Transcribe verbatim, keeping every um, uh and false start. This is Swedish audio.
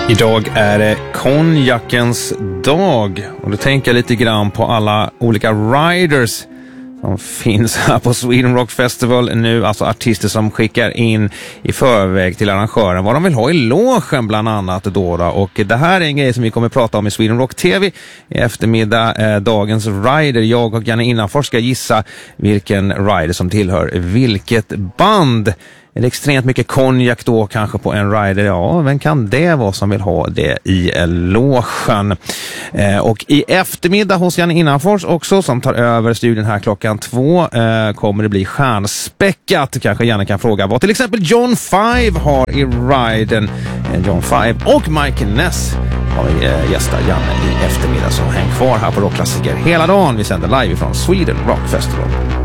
Idag är det konjakens dag och då tänker jag lite grann på alla olika riders som finns här på Sweden Rock Festival nu, alltså artister som skickar in i förväg till arrangören vad de vill ha i logen bland annat då, då. Och det här är en grej som vi kommer att prata om i Sweden Rock T V i eftermiddag. Eh, dagens rider, jag och Janne Innanfors ska gissa vilken rider som tillhör vilket band. Är det extremt mycket konjak då kanske på en rider? Ja, vem kan det vara som vill ha det i logen? Eh, och i eftermiddag hos Janne Innanfors också, som tar över studion här klockan två, eh, kommer det bli stjärnspäckat. Kanske Janne kan fråga vad till exempel John Five har i riden. Eh, John Five och Mike Ness har vi eh, gästar Janne i eftermiddag, så häng kvar här på Rockklassiker hela dagen. Vi sänder live från Sweden Rock Festival.